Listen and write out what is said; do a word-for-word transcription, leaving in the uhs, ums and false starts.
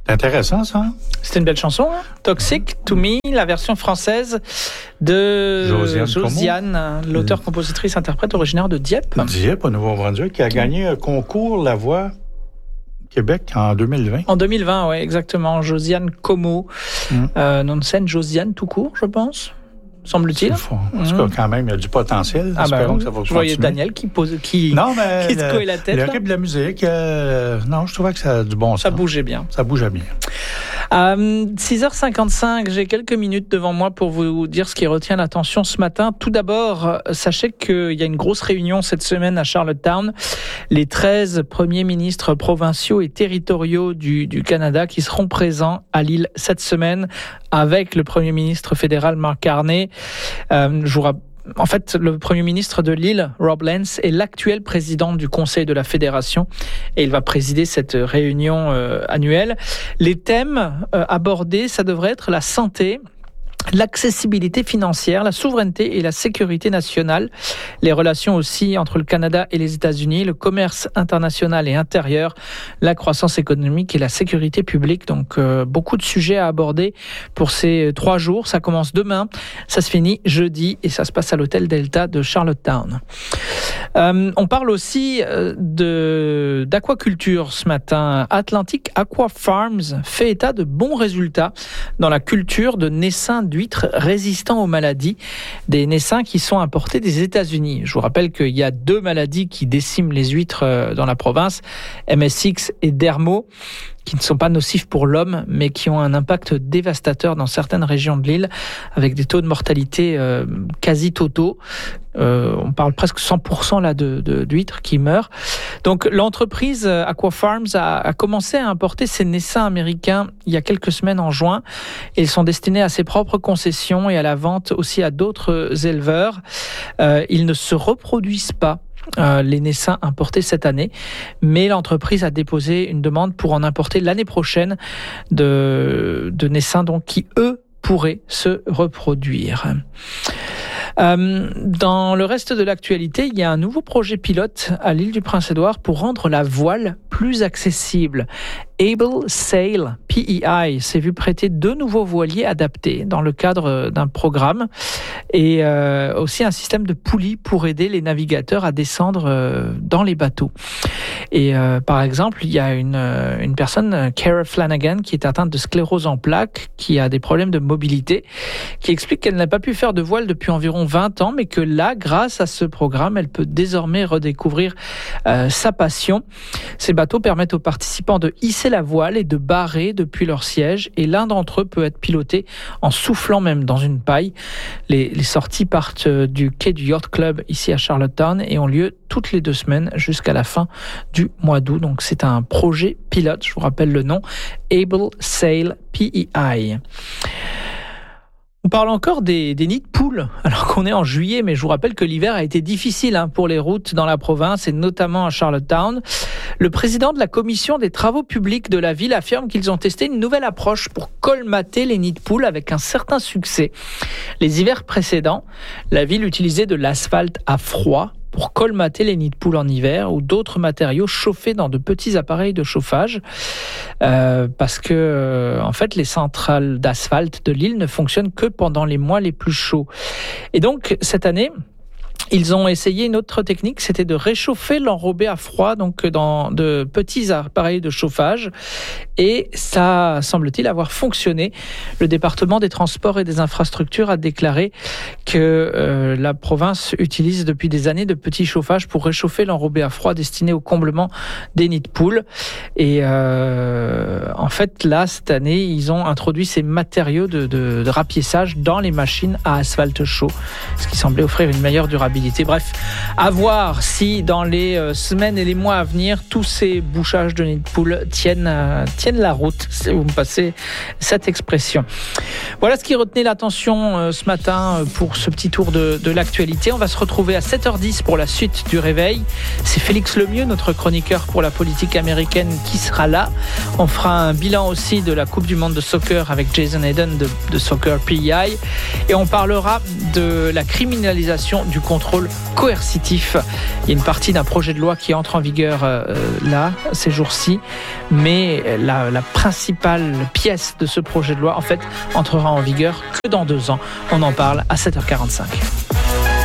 C'est intéressant, ça. Hein? C'était une belle chanson, hein? Toxic to Me, la version française de Josiane, Josiane l'auteur, compositrice, interprète originaire de Dieppe. Dieppe, au Nouveau-Brunswick, qui a gagné un concours La Voix Québec en deux mille vingt. En deux mille vingt, oui, exactement. Josiane Como, mmh. euh, nom de scène Josiane tout court, je pense. Semble-t-il. C'est fort. En tout cas, quand même, il y a du potentiel. Ah ben, que ça va je voyais Daniel qui pose, qui, non, mais qui se couait la tête. Le rythme de la musique, euh, non, je trouvais que ça a du bon sens. Ça bougeait bien. Ça bougeait bien. Euh, six heures cinquante-cinq, j'ai quelques minutes devant moi pour vous dire ce qui retient l'attention ce matin. Tout d'abord, sachez qu'il y a une grosse réunion cette semaine à Charlottetown. Les treize premiers ministres provinciaux et territoriaux du, du Canada qui seront présents à Lille cette semaine avec le premier ministre fédéral Mark Carney. Euh, je vous rappelle, En fait, le premier ministre de l'île, Rob Lance, est l'actuel président du Conseil de la Fédération et il va présider cette réunion euh, annuelle. Les thèmes euh, abordés, ça devrait être la santé, l'accessibilité financière, la souveraineté et la sécurité nationale, les relations aussi entre le Canada et les États-Unis, le commerce international et intérieur, la croissance économique et la sécurité publique. Donc euh, beaucoup de sujets à aborder pour ces trois jours. Ça commence demain, ça se finit jeudi et ça se passe à l'hôtel Delta de Charlottetown. Euh, on parle aussi de, d'aquaculture ce matin. Atlantic Aqua Farms fait état de bons résultats dans la culture de naissins d'huîtres résistants aux maladies, des naissins qui sont importés des États-Unis. Je vous rappelle qu'il y a deux maladies qui déciment les huîtres dans la province, M S X et Dermo, qui ne sont pas nocifs pour l'homme, mais qui ont un impact dévastateur dans certaines régions de l'île, avec des taux de mortalité euh, quasi totaux. Euh, on parle presque cent pour cent là de, de, d'huîtres qui meurent. Donc l'entreprise Aqua Farms a, a commencé à importer ces naissins américains il y a quelques semaines en juin. Ils sont destinés à ses propres concessions et à la vente aussi à d'autres éleveurs. Euh, ils ne se reproduisent pas. Euh, les naissins importés cette année, mais l'entreprise a déposé une demande pour en importer l'année prochaine de, de naissins donc, qui, eux, pourraient se reproduire. Euh, dans le reste de l'actualité, il y a un nouveau projet pilote à l'île du Prince-Édouard pour rendre la voile plus accessible. Able Sail P E I s'est vu prêter deux nouveaux voiliers adaptés dans le cadre d'un programme et euh, aussi un système de poulies pour aider les navigateurs à descendre euh, dans les bateaux. Et euh, par exemple, il y a une, une personne, Cara Flanagan, qui est atteinte de sclérose en plaques, qui a des problèmes de mobilité, qui explique qu'elle n'a pas pu faire de voile depuis environ vingt ans, mais que là, grâce à ce programme, elle peut désormais redécouvrir euh, sa passion. Ces bateaux permettent aux participants de hisser la voile et de barrer depuis leur siège, et l'un d'entre eux peut être piloté en soufflant même dans une paille. Les, les sorties partent du quai du Yacht Club ici à Charlottetown et ont lieu toutes les deux semaines jusqu'à la fin du mois d'août. Donc c'est un projet pilote, je vous rappelle le nom, Able Sail P E I. On parle encore des, des nids de poules, alors qu'on est en juillet, mais je vous rappelle que l'hiver a été difficile hein, pour les routes dans la province et notamment à Charlottetown. Le président de la commission des travaux publics de la ville affirme qu'ils ont testé une nouvelle approche pour colmater les nids de poules avec un certain succès. Les hivers précédents, la ville utilisait de l'asphalte à froid pour colmater les nids de poules en hiver ou d'autres matériaux chauffés dans de petits appareils de chauffage euh, parce que euh, en fait les centrales d'asphalte de l'île ne fonctionnent que pendant les mois les plus chauds. Et donc cette année, ils ont essayé une autre technique, c'était de réchauffer l'enrobé à froid, donc dans de petits appareils de chauffage. Et ça semble-t-il avoir fonctionné. Le département des transports et des infrastructures a déclaré que euh, la province utilise depuis des années de petits chauffages pour réchauffer l'enrobé à froid destiné au comblement des nids de poules. Et euh, en fait, là, cette année, ils ont introduit ces matériaux de, de, de rapiessage dans les machines à asphalte chaud, ce qui semblait offrir une meilleure durabilité. Bref, à voir si dans les euh, semaines et les mois à venir, tous ces bouchages de nids de poules tiennent, euh, tiennent la route, si vous me passez cette expression. Voilà ce qui retenait l'attention euh, ce matin euh, pour ce petit tour de, de l'actualité. On va se retrouver à sept heures dix pour la suite du réveil. C'est Félix Lemieux, notre chroniqueur pour la politique américaine, qui sera là. On fera un bilan aussi de la Coupe du Monde de soccer avec Jason Hayden de, de Soccer P I. Et on parlera de la criminalisation du contrôle coercitif. Il y a une partie d'un projet de loi qui entre en vigueur euh, là, ces jours-ci. Mais la, la principale pièce de ce projet de loi, en fait, entrera en vigueur que dans deux ans. On en parle à sept heures quarante-cinq.